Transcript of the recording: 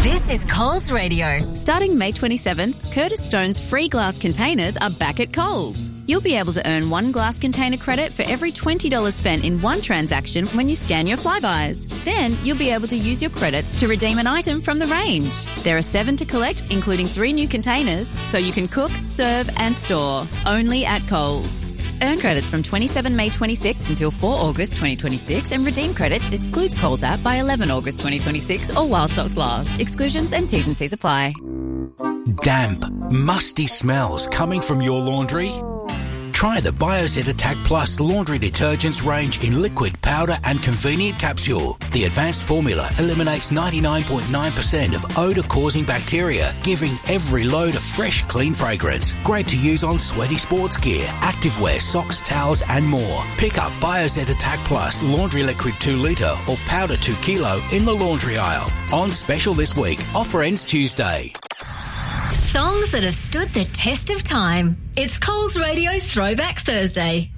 This is Coles Radio. Starting May 27, Curtis Stone's free glass containers are back at Coles. You'll be able to earn one glass container credit for every $20 spent in one transaction when you scan your Flybuys. Then you'll be able to use your credits to redeem an item from the range. There are 7 to collect, including 3 new containers, so you can cook, serve and store. Only at Coles. Earn credits from 27 May 26 until 4 August 2026 and redeem credits excludes Coles app by 11 August 2026 or while stocks last. Exclusions and T's and C's apply. Damp, musty smells coming from your laundry? Try the Biozet Attack Plus laundry detergents range in liquid, powder and convenient capsule. The advanced formula eliminates 99.9% of odour-causing bacteria, giving every load a fresh, clean fragrance. Great to use on sweaty sports gear, activewear, socks, towels and more. Pick up Biozet Attack Plus laundry liquid 2 litre or powder 2 kilo in the laundry aisle. On special this week. Offer ends Tuesday. Songs that have stood the test of time. It's Coles Radio Throwback Thursday.